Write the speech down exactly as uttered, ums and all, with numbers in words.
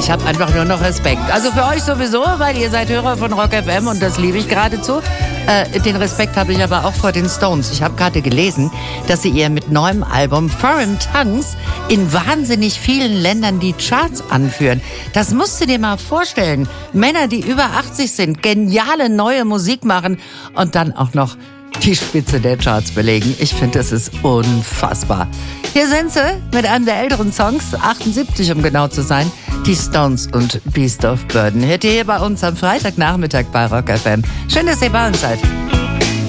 Ich habe einfach nur noch Respekt. Also für euch sowieso, weil ihr seid Hörer von Rock F M und das liebe ich geradezu. Äh, den Respekt habe ich aber auch vor den Stones. Ich habe gerade gelesen, dass sie ihr mit neuem Album Foreign Tongues in wahnsinnig vielen Ländern die Charts anführen. Das musst du dir mal vorstellen. Männer, die über achtzig sind, geniale neue Musik machen und dann auch noch die Spitze der Charts belegen. Ich finde, das ist unfassbar. Hier sind sie mit einem der älteren Songs, achtundsiebzig um genau zu sein, die Stones und Beast of Burden. Hört ihr hier bei uns am Freitagnachmittag bei Rock F M. Schön, dass ihr bei uns seid.